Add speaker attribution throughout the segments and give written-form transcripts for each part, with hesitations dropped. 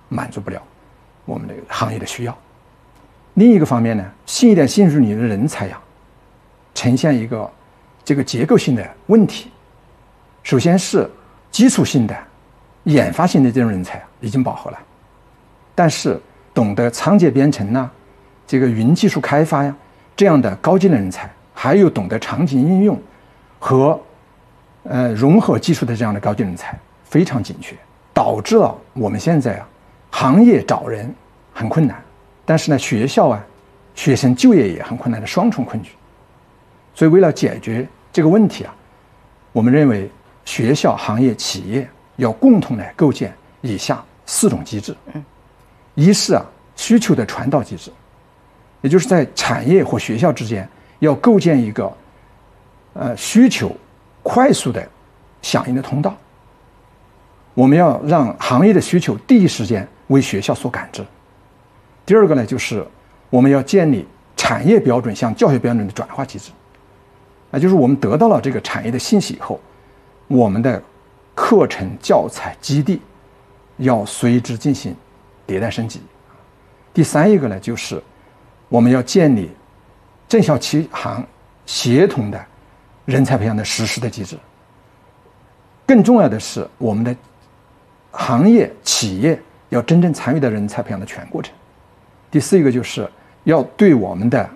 Speaker 1: 满足不了我们这个行业的需要。另一个方面呢，新一代新入领的人才呀，呈现一个这个结构性的问题。首先是基础性的、研发性的这种人才已经饱和了，但是懂得仓颉编程呐、这个云技术开发呀这样的高级的人才，还有懂得场景应用和融合技术的这样的高级人才非常紧缺，导致了我们现在行业找人很困难，但是呢学校学生就业也很困难的双重困局。所以为了解决这个问题我们认为学校、行业、企业要共同来构建以下4种机制。一是需求的传导机制，也就是在产业或学校之间要构建一个需求快速的响应的通道。我们要让行业的需求第一时间为学校所感知。第二个呢，就是我们要建立产业标准向教学标准的转化机制。就是我们得到了这个产业的信息以后，我们的课程、教材、基地要随之进行迭代升级。第三一个呢，就是我们要建立政校企行协同的人才培养的实施的机制。更重要的是，我们的行业、企业要真正参与到人才培养的全过程。第四一个就是要对我们的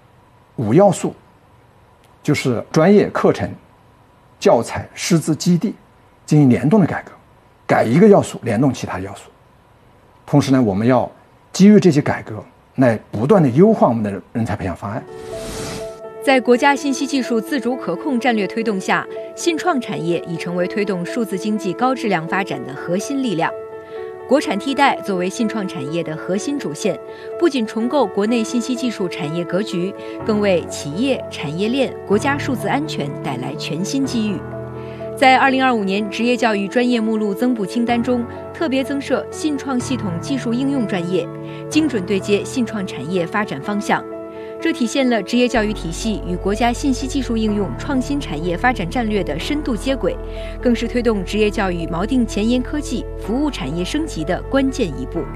Speaker 1: 5要素，就是专业课程、教材、师资、基地进行联动的改革，改一个要素联动其他要素。同时呢，我们要基于这些改革来不断的优化我们的人才培养方案。
Speaker 2: 在国家信息技术自主可控战略推动下，信创产业已成为推动数字经济高质量发展的核心力量。国产替代作为信创产业的核心主线，不仅重构国内信息技术产业格局，更为企业、产业链、国家数字安全带来全新机遇。在2025年职业教育专业目录增补清单中，特别增设信创系统技术应用专业，精准对接信创产业发展方向。这体现了职业教育体系与国家信息技术应用创新产业发展战略的深度接轨，更是推动职业教育锚定前沿科技、服务产业升级的关键一步。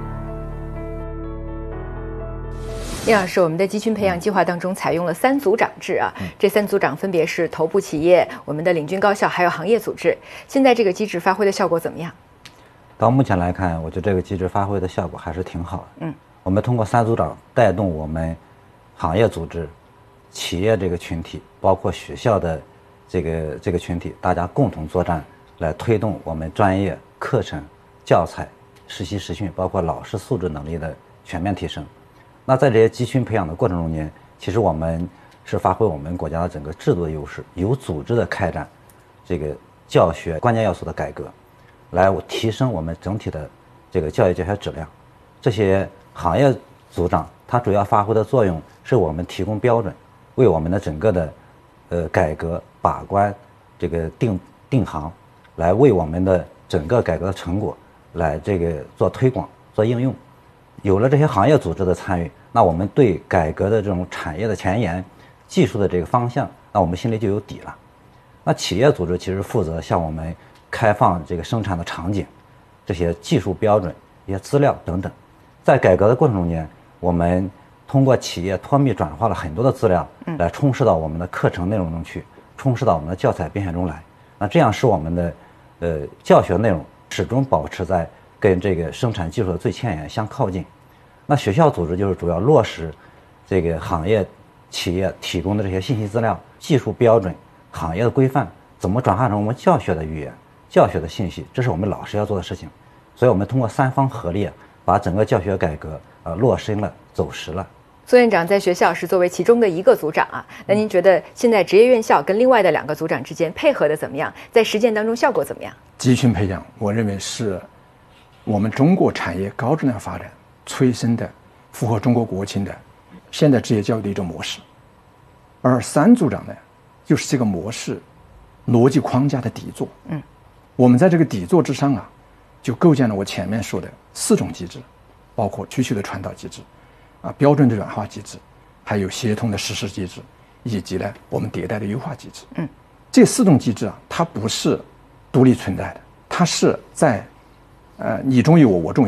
Speaker 2: 聂老师，我们的集群培养计划当中采用了3组长制这3组长分别是头部企业、我们的领军高校还有行业组织。现在这个机制发挥的效果怎么样？
Speaker 3: 到目前来看，我觉得这个机制发挥的效果还是挺好的。我们通过3组长带动我们行业组织、企业这个群体，包括学校的这个群体，大家共同作战，来推动我们专业课程、教材、实习实训，包括老师素质能力的全面提升。那在这些集群培养的过程中间，其实我们是发挥我们国家的整个制度的优势，有组织的开展这个教学关键要素的改革，来提升我们整体的这个教育教学质量。这些行业组长它主要发挥的作用是我们提供标准，为我们的整个的改革把关这个定行，来为我们的整个改革的成果来这个做推广、做应用。有了这些行业组织的参与，那我们对改革的这种产业的前沿、技术的这个方向，那我们心里就有底了。那企业组织其实负责向我们开放这个生产的场景、这些技术标准、一些资料等等。在改革的过程中间，我们通过企业脱密转化了很多的资料，来充实到我们的课程内容中去，充实到我们的教材编选中来。那这样使我们的教学内容始终保持在跟这个生产技术的最前沿相靠近。那学校组织就是主要落实这个行业企业提供的这些信息资料、技术标准、行业的规范，怎么转化成我们教学的语言、教学的信息，这是我们老师要做的事情。所以我们通过3方合力，把整个教学改革落实了、走实了。
Speaker 2: 苏院长在学校是作为其中的一个组长那您觉得现在职业院校跟另外的2个组长之间配合的怎么样？在实践当中效果怎么样？
Speaker 1: 集群培养，我认为是我们中国产业高质量发展催生的、符合中国国情的现代职业教育的一种模式。而3组长呢，就是这个模式逻辑框架的底座。我们在这个底座之上就构建了我前面说的4种机制，包括需求的传导机制标准的软化机制，还有协同的实施机制，以及呢我们迭代的优化机制。这4种机制它不是独立存在的，它是在你中有我，我中有你，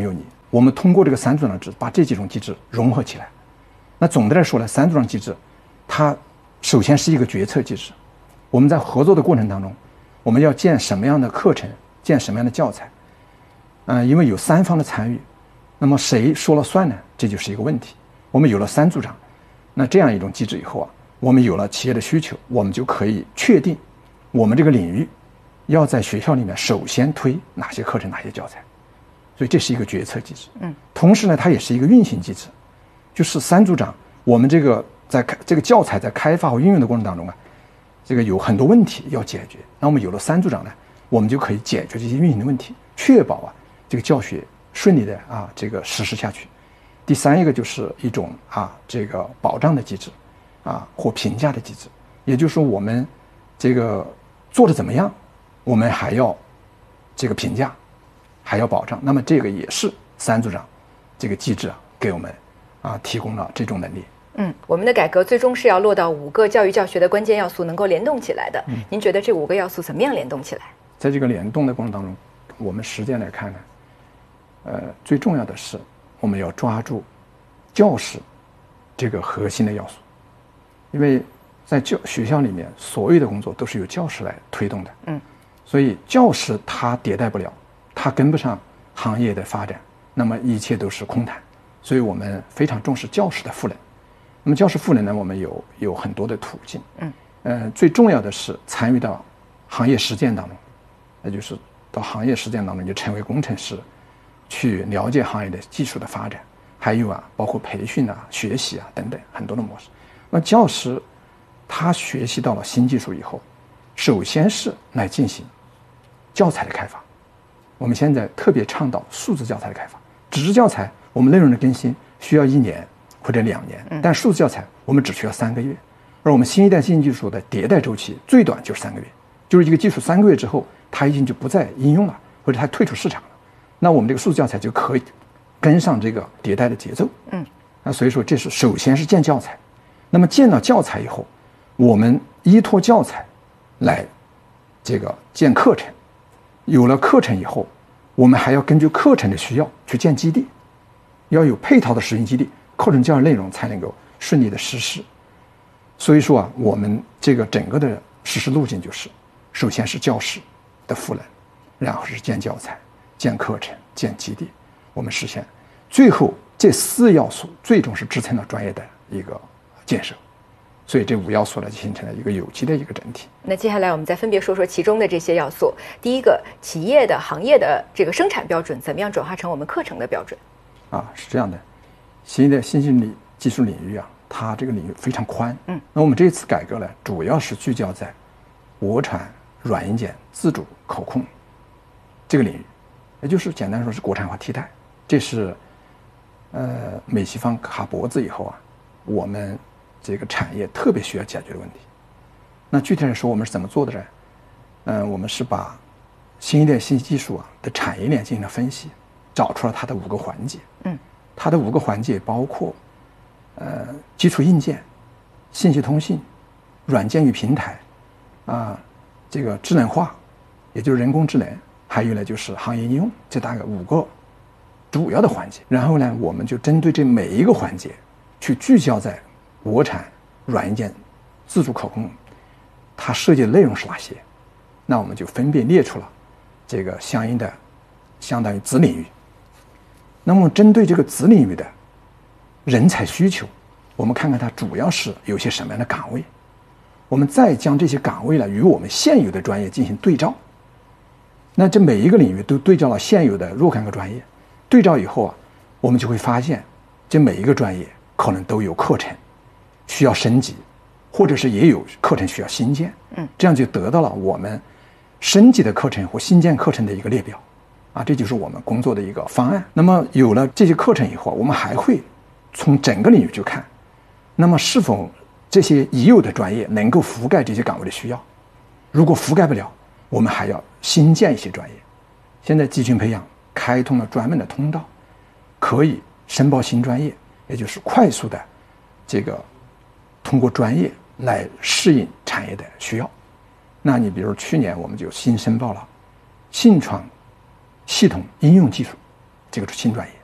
Speaker 1: 我们通过这个3组长制把这几种机制融合起来。那总的来说呢，3组长机制它首先是一个决策机制。我们在合作的过程当中，我们要建什么样的课程，建什么样的教材，因为有3方的参与，那么谁说了算呢？这就是一个问题。我们有了3组长，那这样一种机制以后啊，我们有了企业的需求，我们就可以确定我们这个领域要在学校里面首先推哪些课程、哪些教材。所以这是一个决策机制。同时呢，它也是一个运行机制，就是3组长，我们这个教材在开发和运用的过程当中啊，这个有很多问题要解决。那我们有了3组长呢，我们就可以解决这些运行的问题，确保这个教学顺利的这个实施下去。第3一个就是一种这个保障的机制或评价的机制，也就是说我们这个做的怎么样，我们还要这个评价，还要保障。那么这个也是3组长这个机制给我们提供了这种能力。
Speaker 2: 我们的改革最终是要落到5个教育教学的关键要素能够联动起来的。您觉得这5个要素怎么样联动起来？
Speaker 1: 在这个联动的过程当中，我们实践来看呢，最重要的是我们要抓住教师这个核心的要素，因为在学校里面所有的工作都是由教师来推动的。所以教师他迭代不了，他跟不上行业的发展，那么一切都是空谈。所以我们非常重视教师的赋能。那么教师赋能呢，我们有很多的途径。最重要的是参与到行业实践当中，也就是到行业实践当中就成为工程师，去了解行业的技术的发展，还有包括培训学习等等很多的模式。那教师他学习到了新技术以后，首先是来进行教材的开发。我们现在特别倡导数字教材的开发。纸质教材我们内容的更新需要1年或者2年，但数字教材我们只需要3个月。而我们新一代新技术的迭代周期最短就是3个月，就是一个技术3个月之后它已经就不再应用了，或者它退出市场了，那我们这个数字教材就可以跟上这个迭代的节奏。那所以说这是首先是建教材。那么建了教材以后，我们依托教材来这个建课程。有了课程以后，我们还要根据课程的需要去建基地，要有配套的实行基地，课程教育内容才能够顺利的实施。所以说我们这个整个的实施路径就是，首先是教师的赋能，然后是建教材、建课程、建基地，我们实现。最后这4要素最终是支撑了专业的一个建设。所以这5要素呢，形成了一个有机的一个整体。
Speaker 2: 那接下来我们再分别说说其中的这些要素。第一个，企业的行业的这个生产标准怎么样转化成我们课程的标准？
Speaker 1: 是这样的，新的信息技术领域它这个领域非常宽。那我们这次改革呢，主要是聚焦在国产软硬件自主可控这个领域，也就是简单说是国产化替代。这是美西方卡脖子以后我们这个产业特别需要解决的问题。那具体来说我们是怎么做的呢？我们是把新一代信息技术的产业链进行了分析，找出了它的5个环节。它的5个环节包括基础硬件、信息通信、软件与平台这个智能化，也就是人工智能，还有呢就是行业应用，这大概5个主要的环节。然后呢，我们就针对这每一个环节去聚焦在国产软硬件自主可控它涉及的内容是哪些，那我们就分别列出了这个相应的相当于子领域。那么针对这个子领域的人才需求，我们看看它主要是有些什么样的岗位，我们再将这些岗位与我们现有的专业进行对照。那这每一个领域都对照了现有的若干个专业，对照以后我们就会发现这每一个专业可能都有课程需要升级，或者是也有课程需要新建。这样就得到了我们升级的课程或新建课程的一个列表这就是我们工作的一个方案。那么有了这些课程以后，我们还会从整个领域去看，那么是否这些已有的专业能够覆盖这些岗位的需要。如果覆盖不了，我们还要新建一些专业。现在集群培养开通了专门的通道，可以申报新专业，也就是快速的这个通过专业来适应产业的需要。那你比如去年我们就新申报了信创系统应用技术这个新专业。